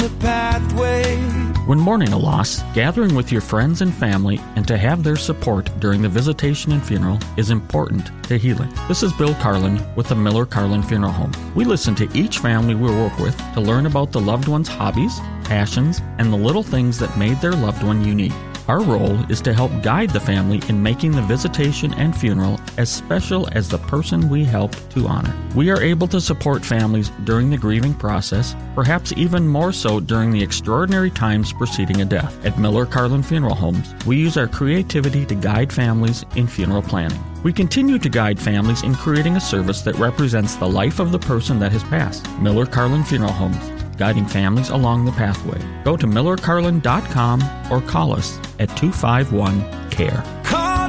the pathway. When mourning a loss, gathering with your friends and family and to have their support during the visitation and funeral is important to healing. This is Bill Carlin with the Miller Carlin Funeral Home. We listen to each family we work with to learn about the loved one's hobbies, passions, and the little things that made their loved one unique. Our role is to help guide the family in making the visitation and funeral as special as the person we help to honor. We are able to support families during the grieving process, perhaps even more so during the extraordinary times preceding a death. At Miller Carlin Funeral Homes, we use our creativity to guide families in funeral planning. We continue to guide families in creating a service that represents the life of the person that has passed. Miller Carlin Funeral Homes, guiding families along the pathway. Go to millercarlin.com or call us at 251-CARE. Call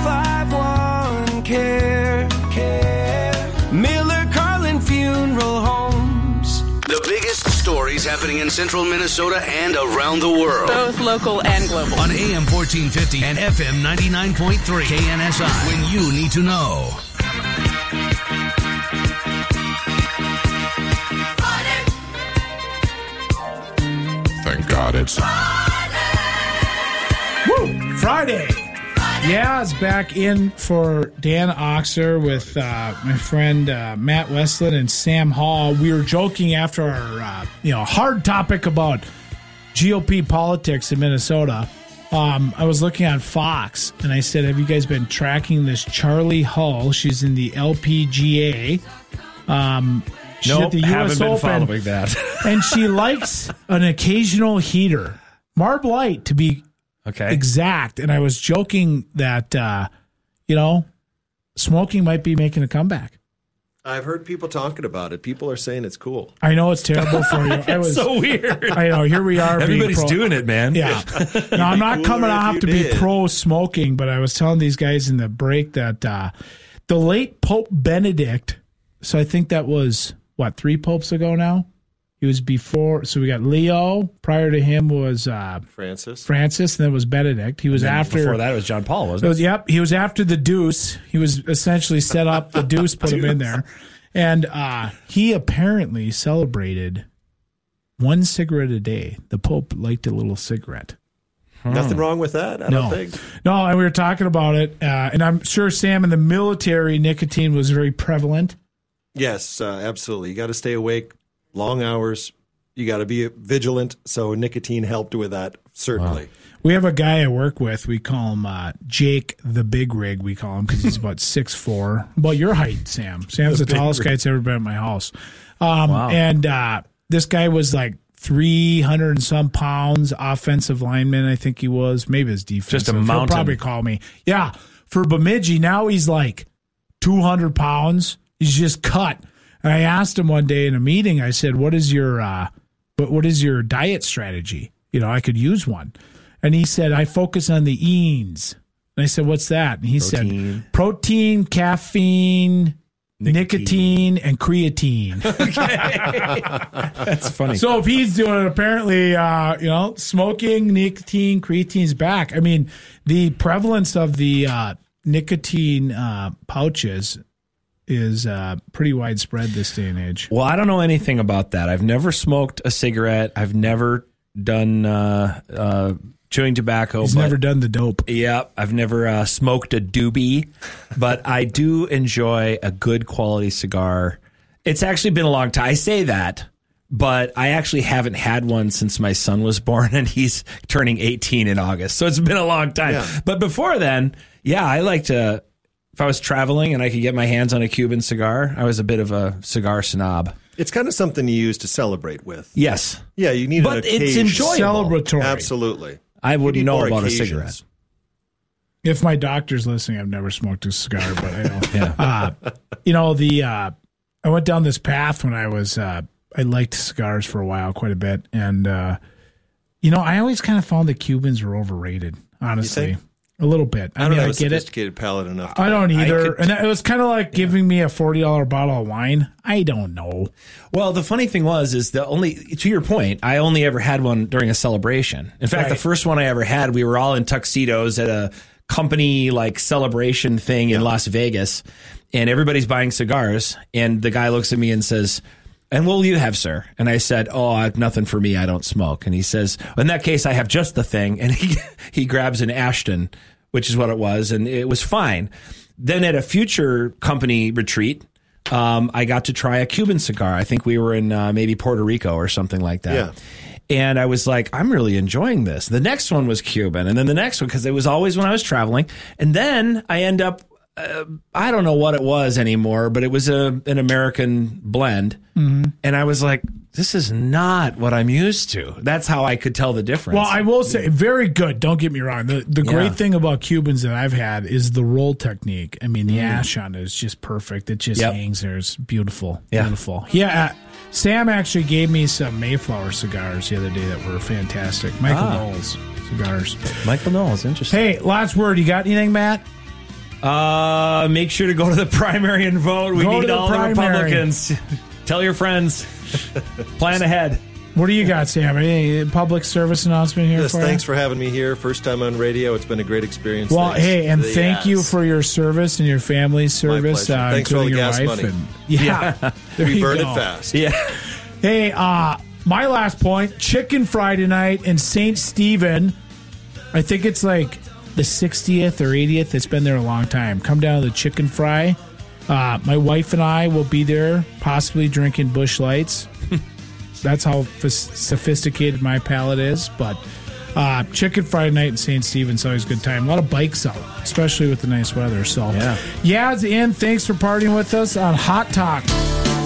251-CARE. Miller Carlin Funeral Homes. The biggest stories happening in central Minnesota and around the world. Both local and global. On AM 1450 and FM 99.3 KNSI. When you need to know. Thank God it's Friday. Yeah, it's back in for Dan Oxer with my friend Matt Westland and Sam Hall. We were joking after our hard topic about GOP politics in Minnesota. I was looking on Fox and I said, "Have you guys been tracking this Charlie Hull? She's in the LPGA." She's at the US haven't been Open, following that. and she likes an occasional heater, Marb Light to be exact. And I was joking that smoking might be making a comeback. I've heard people talking about it. People are saying it's cool. I know it's terrible for you. It's so weird. I know. Here we are. Everybody's doing it, man. Yeah. Now, I'm not coming off to be pro-smoking, but I was telling these guys in the break that the late Pope Benedict, so I think that was, 3 popes ago now? He was before, so we got Leo. Prior to him was Francis, and then it was Benedict. He was after. Before that, it was John Paul, wasn't it? Yep, he was after the deuce. He was essentially set up. The deuce put him in there. And he apparently celebrated 1 cigarette a day. The Pope liked a little cigarette. Nothing wrong with that, I don't think. No, and we were talking about it. And I'm sure, Sam, in the military, nicotine was very prevalent. Yes, absolutely. You got to stay awake, long hours. You got to be vigilant. So nicotine helped with that, certainly. Wow. We have a guy I work with. We call him Jake the Big Rig. We call him because he's about 6'4". About your height, Sam. Sam's the tallest guy that's ever been at my house. Wow. And this guy was like 300 and some pounds, offensive lineman, I think he was. Maybe his defense. Just a mountain. He'll probably call me. Yeah. For Bemidji, now he's like 200 pounds. He's just cut. And I asked him one day in a meeting, I said, what is your diet strategy? I could use one. And he said, I focus on the enes. And I said, what's that? And he said, protein, caffeine, nicotine, and creatine. That's funny. So if he's doing it, apparently, smoking, nicotine, creatine's back. I mean, the prevalence of the nicotine pouches is pretty widespread this day and age. Well, I don't know anything about that. I've never smoked a cigarette. I've never done chewing tobacco. He's never done the dope. Yeah, I've never smoked a doobie, but I do enjoy a good quality cigar. It's actually been a long time. I say that, but I actually haven't had one since my son was born, and he's turning 18 in August. So it's been a long time. Yeah. But before then, I like to... If I was traveling and I could get my hands on a Cuban cigar, I was a bit of a cigar snob. It's kind of something you use to celebrate with. Yes. Yeah, you need an occasion. But it's enjoyable. Celebratory. Absolutely. I wouldn't know about occasions. a cigarette. If my doctor's listening, I've never smoked a cigar, but I know. Yeah. I went down this path when I was, I liked cigars for a while, quite a bit. And, I always kind of found that Cubans were overrated, honestly. A little bit. I don't have a get sophisticated palate enough. I don't either. And it was kind of like giving me a $40 bottle of wine. I don't know. Well, the funny thing to your point, I only ever had one during a celebration. In fact, the first one I ever had, we were all in tuxedos at a company celebration thing in Las Vegas, and everybody's buying cigars. And the guy looks at me and says, and what will you have, sir? And I said, oh, nothing for me. I don't smoke. And he says, in that case, I have just the thing. And he grabs an Ashton, which is what it was. And it was fine. Then at a future company retreat, I got to try a Cuban cigar. I think we were in maybe Puerto Rico or something like that. Yeah. And I was like, I'm really enjoying this. The next one was Cuban. And then the next one, because it was always when I was traveling. And then I end up, I don't know what it was anymore, but it was an American blend. Mm-hmm. And I was like, this is not what I'm used to. That's how I could tell the difference. Well, I will say, very good. Don't get me wrong. The great thing about Cubans that I've had is the roll technique. I mean, the ash on it is just perfect. It just hangs there. It's beautiful. Yeah. Beautiful. Yeah. Sam actually gave me some Mayflower cigars the other day that were fantastic. Michael Knowles cigars. Michael Knowles, interesting. Hey, last word. You got anything, Matt? Make sure to go to the primary and vote. We need all the Republicans. Tell your friends. Plan ahead. What do you got, Sam? Any public service announcement here? Yes, for thanks you? for having me here. First time on radio. It's been a great experience. Well, Thanks. hey, and thank you for your service and your family's service. pleasure. Thanks for all the including gas your wife. money. And, there We you burn it go. fast. Yeah. Hey, my last point, Chicken Friday night in St. Stephen. I think it's like the 60th or 80th. It's been there a long time. Come down to the Chicken Fry. My wife and I will be there, possibly drinking Busch Lights. That's how sophisticated my palate is. But Chicken Friday night in St. Stephen's always a good time. A lot of bikes out, especially with the nice weather. So, Yaz in, thanks for partying with us on Hot Talk.